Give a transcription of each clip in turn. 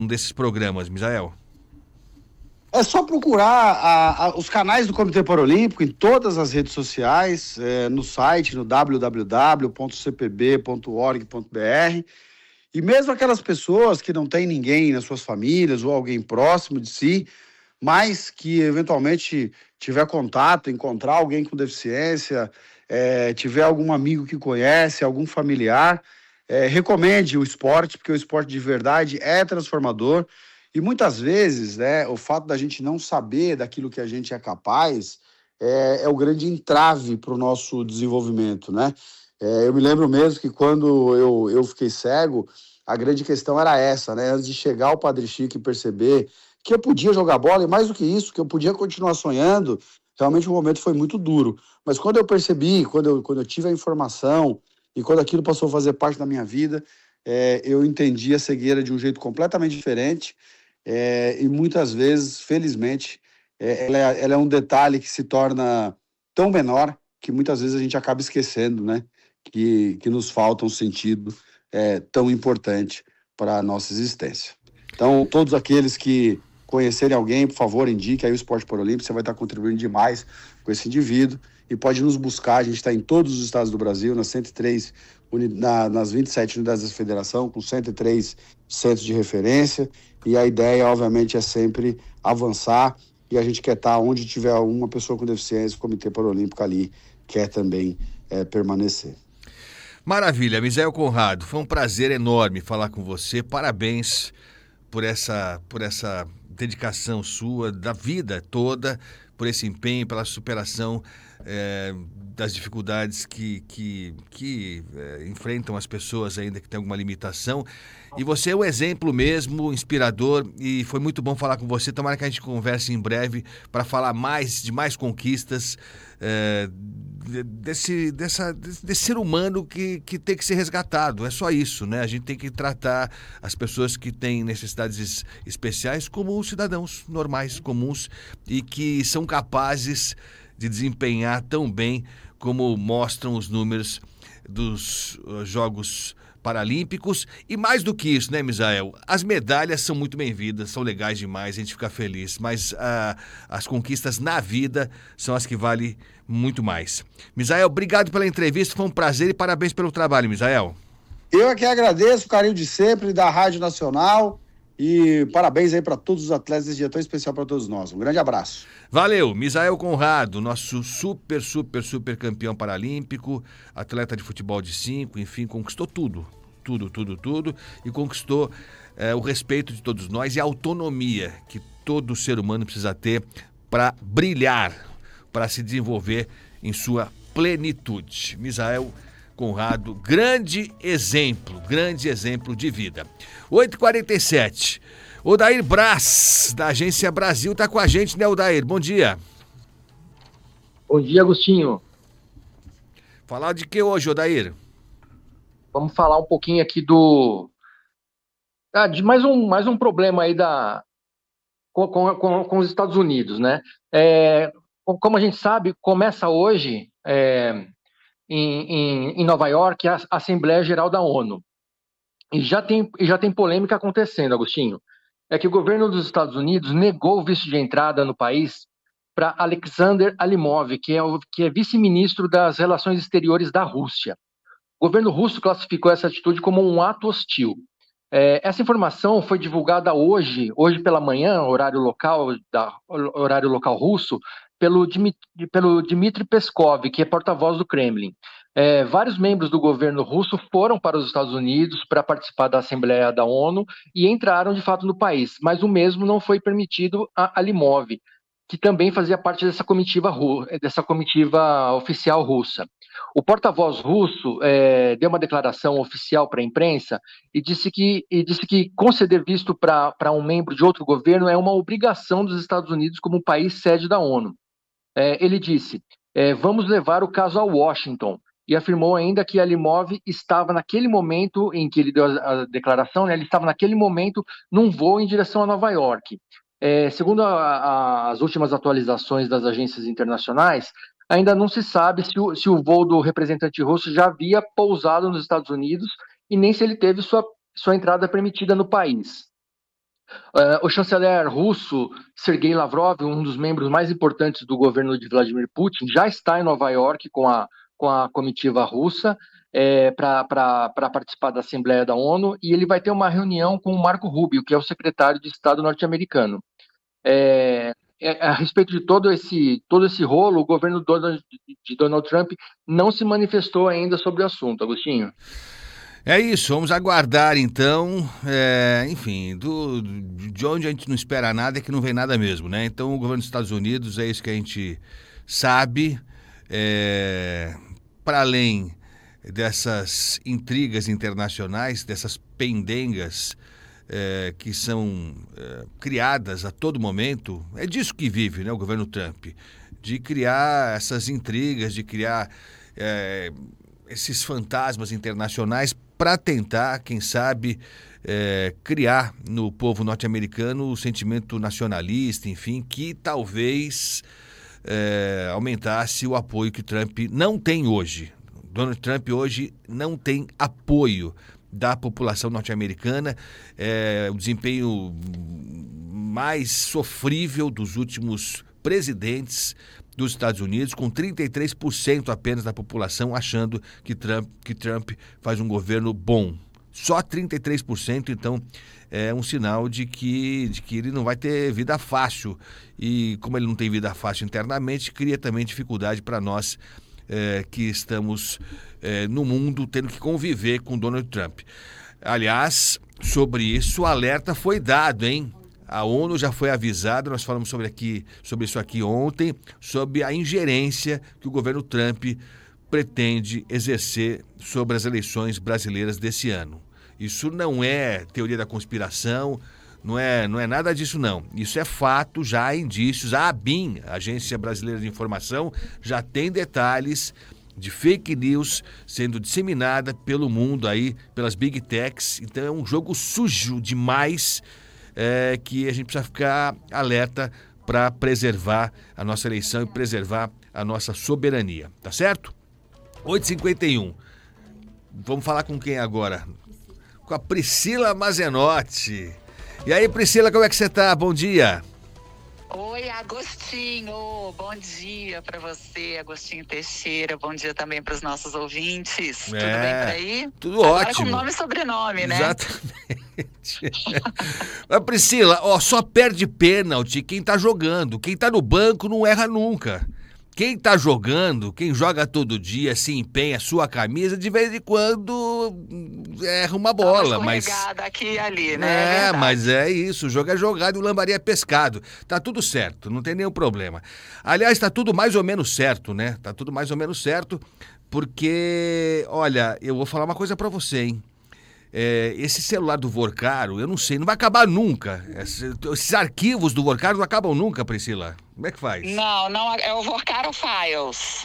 um desses programas, Misael? É só procurar os canais do Comitê Paralímpico em todas as redes sociais, no site, no www.cpb.org.br. E mesmo aquelas pessoas que não têm ninguém nas suas famílias ou alguém próximo de si, mas que eventualmente tiver contato, encontrar alguém com deficiência, tiver algum amigo que conhece, algum familiar, recomende o esporte, porque o esporte de verdade é transformador. E muitas vezes, né, o fato da gente não saber daquilo que a gente é capaz é o grande entrave para o nosso desenvolvimento, né? Eu me lembro mesmo que quando eu fiquei cego, a grande questão era essa, né? Antes de chegar ao Padre Chico e perceber que eu podia jogar bola, e mais do que isso, que eu podia continuar sonhando, realmente o momento foi muito duro. Mas quando eu percebi, quando eu tive a informação e quando aquilo passou a fazer parte da minha vida, eu entendi a cegueira de um jeito completamente diferente. E muitas vezes, felizmente, ela é um detalhe que se torna tão menor que muitas vezes a gente acaba esquecendo, né? Que nos falta um sentido tão importante para a nossa existência. Então, todos aqueles que conhecerem alguém, por favor, indique aí o Esporte Paralímpico, você vai estar contribuindo demais com esse indivíduo e pode nos buscar, a gente está em todos os estados do Brasil, nas 103, nas 27 unidades da federação, com 103 centros de referência, e a ideia, obviamente, é sempre avançar, e a gente quer estar onde tiver uma pessoa com deficiência, o Comitê Paralímpico ali quer também permanecer. Maravilha, Misael Conrado, foi um prazer enorme falar com você, parabéns por essa dedicação sua, da vida toda, por esse empenho, pela superação das dificuldades que enfrentam as pessoas ainda que têm alguma limitação. E você é um exemplo mesmo, inspirador, e foi muito bom falar com você. Tomara que a gente converse em breve para falar mais de mais conquistas desse ser humano que tem que ser resgatado. É só isso, né? A gente tem que tratar as pessoas que têm necessidades especiais como cidadãos normais, comuns, e que são capazes de desempenhar tão bem como mostram os números dos Jogos Paralímpicos. E mais do que isso, né, Misael? As medalhas são muito bem-vindas, são legais demais, a gente fica feliz, mas as conquistas na vida são as que valem muito mais. Misael, obrigado pela entrevista, foi um prazer e parabéns pelo trabalho, Misael. Eu aqui agradeço o carinho de sempre da Rádio Nacional e parabéns aí para todos os atletas desse dia tão especial para todos nós. Um grande abraço. Valeu, Misael Conrado, nosso super campeão paralímpico, atleta de futebol de 5, enfim, conquistou tudo, e conquistou o respeito de todos nós e a autonomia que todo ser humano precisa ter para brilhar, para se desenvolver em sua plenitude. Misael Conrado, grande exemplo de vida. 8h47. Odair Braz, da Agência Brasil, está com a gente, né, Odair? Bom dia. Bom dia, Agostinho. Falar de que hoje, Odair? Vamos falar um pouquinho aqui de mais um problema aí com os Estados Unidos, né? Como a gente sabe, começa hoje em Nova York a Assembleia Geral da ONU. E já tem polêmica acontecendo, Agostinho. É que o governo dos Estados Unidos negou o visto de entrada no país para Alexander Alimov, que é vice-ministro das Relações Exteriores da Rússia. O governo russo classificou essa atitude como um ato hostil. Essa informação foi divulgada hoje pela manhã, horário local russo, pelo Dmitry Peskov, que é porta-voz do Kremlin. Vários membros do governo russo foram para os Estados Unidos para participar da Assembleia da ONU e entraram de fato no país, mas o mesmo não foi permitido a Alimov, que também fazia parte dessa comitiva oficial russa. O porta-voz russo deu uma declaração oficial para a imprensa e disse que conceder visto para um membro de outro governo é uma obrigação dos Estados Unidos como país sede da ONU. Ele disse, vamos levar o caso a Washington, e afirmou ainda que Alimov estava naquele momento em que ele deu a declaração, né, ele estava naquele momento num voo em direção a Nova York. Segundo as últimas atualizações das agências internacionais, ainda não se sabe se o voo do representante russo já havia pousado nos Estados Unidos e nem se ele teve sua entrada permitida no país. O chanceler russo, Sergei Lavrov, um dos membros mais importantes do governo de Vladimir Putin, já está em Nova York com a comitiva russa para participar da Assembleia da ONU, e ele vai ter uma reunião com o Marco Rubio, que é o secretário de Estado norte-americano. A respeito de todo esse rolo, o governo de Donald Trump não se manifestou ainda sobre o assunto, Agostinho. É isso, vamos aguardar então, enfim, de onde a gente não espera nada é que não vem nada mesmo, né? Então o governo dos Estados Unidos, é isso que a gente sabe, para além dessas intrigas internacionais, dessas pendengas que são criadas a todo momento, é disso que vive, né, o governo Trump, de criar essas intrigas, de criar esses fantasmas internacionais para tentar, quem sabe, criar no povo norte-americano o sentimento nacionalista, enfim, que talvez aumentasse o apoio que Trump não tem hoje. Donald Trump hoje não tem apoio da população norte-americana, o desempenho mais sofrível dos últimos presidentes dos Estados Unidos, com 33% apenas da população achando que Trump faz um governo bom. Só 33%, então, é um sinal de que ele não vai ter vida fácil. E como ele não tem vida fácil internamente, cria também dificuldade para nós que estamos no mundo tendo que conviver com Donald Trump. Aliás, sobre isso, o alerta foi dado, hein? A ONU já foi avisada, nós falamos sobre isso aqui ontem, sobre a ingerência que o governo Trump pretende exercer sobre as eleições brasileiras desse ano. Isso não é teoria da conspiração, não é nada disso não. Isso é fato, já há indícios. A ABIN, a Agência Brasileira de Informação, já tem detalhes de fake news sendo disseminada pelo mundo aí, pelas big techs. Então é um jogo sujo demais, que a gente precisa ficar alerta para preservar a nossa eleição e preservar a nossa soberania, tá certo? 8h51. Vamos falar com quem agora? Com a Priscila Mazenotti. E aí, Priscila, como é que você tá? Bom dia. Oi, Agostinho. Bom dia para você, Agostinho Teixeira. Bom dia também para os nossos ouvintes. Tudo bem por aí? Tudo agora ótimo. Com nome e sobrenome, né? Exatamente. Mas, Priscila, só perde pênalti quem tá jogando. Quem tá no banco não erra nunca. Quem tá jogando, quem joga todo dia, se empenha a sua camisa, de vez em quando erra uma bola, mas aqui e ali, né? Mas é isso, o jogo é jogado e o lambari é pescado. Tá tudo certo, não tem nenhum problema. Aliás, tá tudo mais ou menos certo, né? Tá tudo mais ou menos certo, porque, olha, eu vou falar uma coisa pra você, hein? Esse celular do Vorcaro, eu não sei, não vai acabar nunca. Esses arquivos do Vorcaro não acabam nunca, Priscila. Como é que faz? Não, é o Vorcaro Files.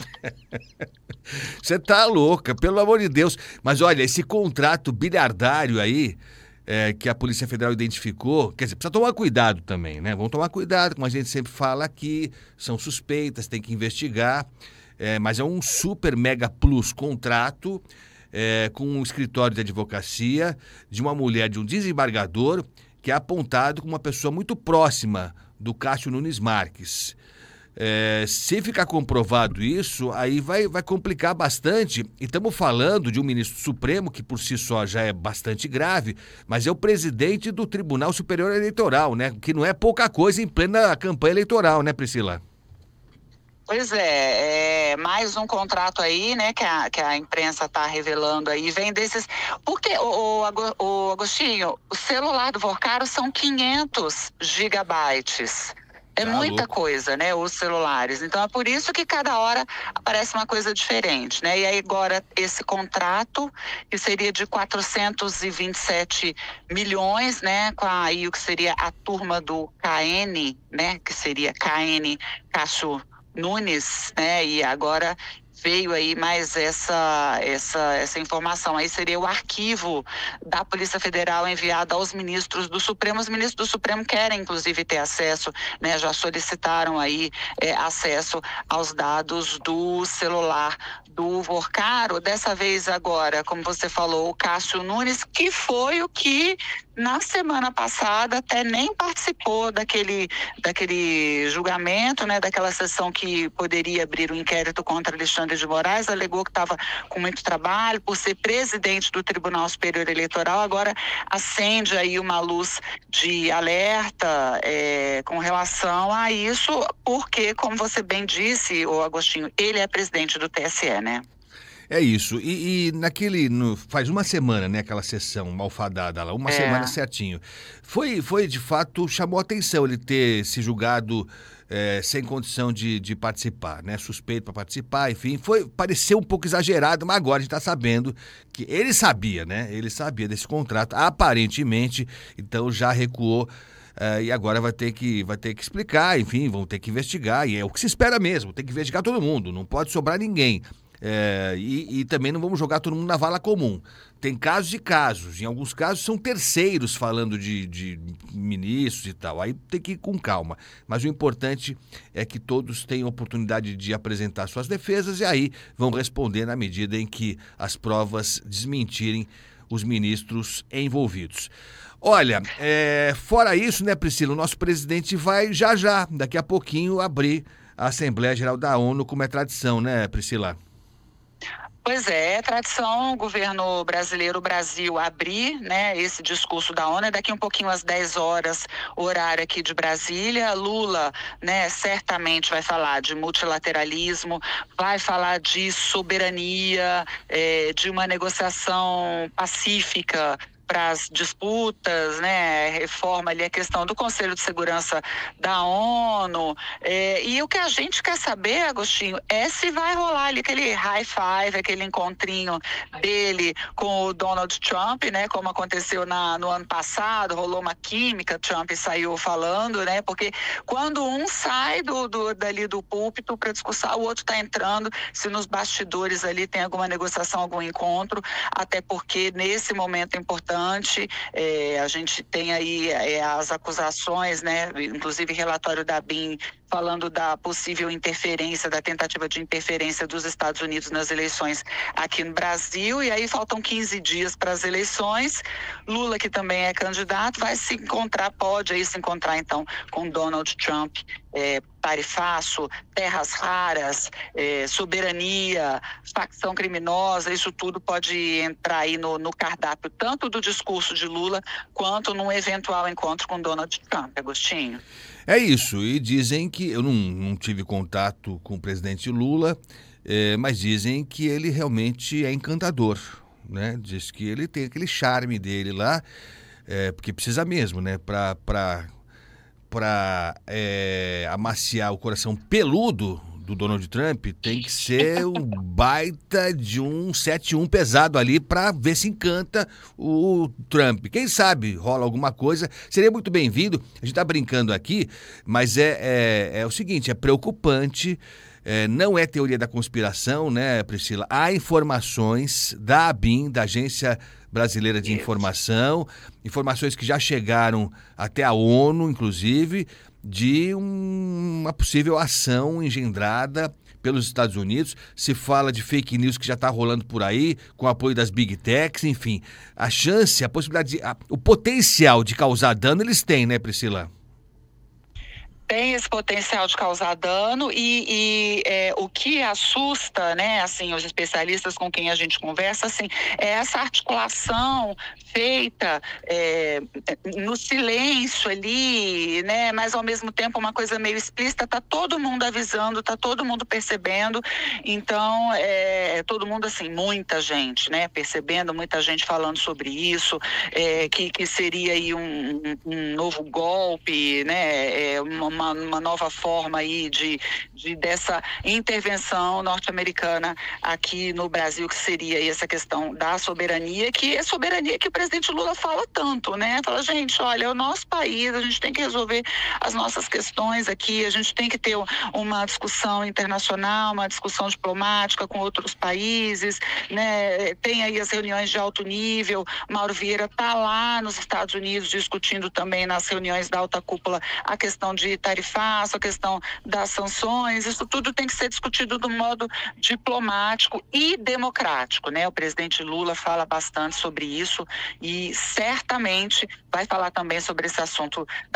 Você tá louca, pelo amor de Deus. Mas olha, esse contrato bilhardário aí, que a Polícia Federal identificou, quer dizer, precisa tomar cuidado também, né? Vamos tomar cuidado, como a gente sempre fala aqui, são suspeitas, tem que investigar, mas é um super mega plus contrato, com um escritório de advocacia de uma mulher, de um desembargador, que é apontado como uma pessoa muito próxima do Cássio Nunes Marques. Se ficar comprovado isso, aí vai complicar bastante. E estamos falando de um ministro supremo, que por si só já é bastante grave, mas é o presidente do Tribunal Superior Eleitoral, né? Que não é pouca coisa em plena campanha eleitoral, né, Priscila? Pois é, mais um contrato aí, né, que a imprensa está revelando aí, vem desses... Porque, o Agostinho, o celular do Vorcaro são 500 gigabytes. É muita coisa, né, os celulares. Então, é por isso que cada hora aparece uma coisa diferente, né? E aí, agora, esse contrato, que seria de 427 milhões, né, com aí o que seria a turma do KN, né, que seria KN, Cássio Nunes, né? E agora veio aí mais essa informação. Aí seria o arquivo da Polícia Federal enviado aos ministros do Supremo. Os ministros do Supremo querem, inclusive, ter acesso, né? Já solicitaram aí acesso aos dados do celular do Vorcaro. Dessa vez agora, como você falou, o Cássio Nunes, que foi o que na semana passada até nem participou daquele julgamento, né, daquela sessão que poderia abrir um inquérito contra Alexandre de Moraes, alegou que estava com muito trabalho, por ser presidente do Tribunal Superior Eleitoral, agora acende aí uma luz de alerta com relação a isso, porque, como você bem disse, ô Agostinho, ele é presidente do TSE, né? É isso. E faz uma semana, né, aquela sessão malfadada lá, uma semana certinho. Foi de fato, chamou a atenção ele ter se julgado sem condição de participar, né, suspeito para participar, enfim, pareceu um pouco exagerado, mas agora a gente está sabendo que ele sabia, né, ele sabia desse contrato, aparentemente, então já recuou. E agora vai ter que explicar, enfim, vão ter que investigar, e é o que se espera mesmo, tem que investigar todo mundo, não pode sobrar ninguém. E também não vamos jogar todo mundo na vala comum. Tem casos e casos. Em alguns casos são terceiros falando de ministros e tal. Aí tem que ir com calma. Mas o importante é que todos tenham oportunidade de apresentar suas defesas e aí vão responder na medida em que as provas desmentirem os ministros envolvidos. Olha, fora isso, né, Priscila, o nosso presidente vai já, daqui a pouquinho, abrir a Assembleia Geral da ONU, como é tradição, né, Priscila? Pois é tradição o governo brasileiro, o Brasil, abrir, né, esse discurso da ONU. Daqui um pouquinho às 10 horas, horário aqui de Brasília. Lula, né, certamente vai falar de multilateralismo, vai falar de soberania, de uma negociação pacífica para as disputas, né, reforma ali a questão do Conselho de Segurança da ONU, e o que a gente quer saber, Agostinho, é se vai rolar ali aquele high five, aquele encontrinho dele com o Donald Trump, né, como aconteceu no ano passado, rolou uma química, Trump saiu falando, né, porque quando um sai dali do púlpito para discursar, o outro está entrando, se nos bastidores ali tem alguma negociação, algum encontro, até porque nesse momento importante a gente tem aí as acusações, né? Inclusive relatório da BIM falando da possível interferência, da tentativa de interferência dos Estados Unidos nas eleições aqui no Brasil, e aí faltam 15 dias para as eleições. Lula, que também é candidato, pode aí se encontrar então com Donald Trump, tarifaço, terras raras, soberania, facção criminosa, isso tudo pode entrar aí no cardápio, tanto do discurso de Lula, quanto num eventual encontro com Donald Trump, Agostinho. É isso, e dizem que, eu não tive contato com o presidente Lula, mas dizem que ele realmente é encantador, né? Diz que ele tem aquele charme dele lá, porque precisa mesmo, né? Para amaciar o coração peludo do Donald Trump, tem que ser um baita de um 7-1 pesado ali para ver se encanta o Trump. Quem sabe rola alguma coisa, seria muito bem-vindo. A gente tá brincando aqui, mas é o seguinte, é preocupante, não é teoria da conspiração, né, Priscila? Há informações da ABIN, da Agência Brasileira de Informação, informações que já chegaram até a ONU, inclusive, de uma possível ação engendrada pelos Estados Unidos. Se fala de fake news que já está rolando por aí, com o apoio das Big Techs, enfim. A chance, a possibilidade, o potencial de causar dano eles têm, né, Priscila? Tem esse potencial de causar dano e o que assusta, né, assim, os especialistas com quem a gente conversa, assim, é essa articulação feita no silêncio ali, né, mas ao mesmo tempo uma coisa meio explícita, tá todo mundo avisando, tá todo mundo percebendo, então todo mundo, assim, muita gente, né, percebendo, muita gente falando sobre isso, que seria aí um novo golpe, né, uma nova forma aí dessa intervenção norte-americana aqui no Brasil, que seria aí essa questão da soberania, que é soberania que o presidente Lula fala tanto, né? Fala, gente, olha, é o nosso país, a gente tem que resolver as nossas questões aqui, a gente tem que ter uma discussão internacional, uma discussão diplomática com outros países, né? Tem aí as reuniões de alto nível, Mauro Vieira está lá nos Estados Unidos discutindo também nas reuniões da alta cúpula a questão de tarifaço, a questão das sanções, isso tudo tem que ser discutido de um modo diplomático e democrático, né? O presidente Lula fala bastante sobre isso e certamente vai falar também sobre esse assunto